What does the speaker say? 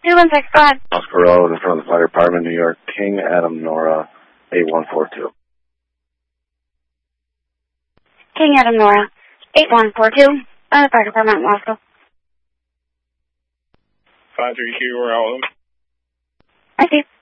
216, go ahead. Oscar Road in front of the fire department, New York. King Adam Nora, 8142. King Adam Nora, 8142. The fire department in Moscow. 532, we're out. I see.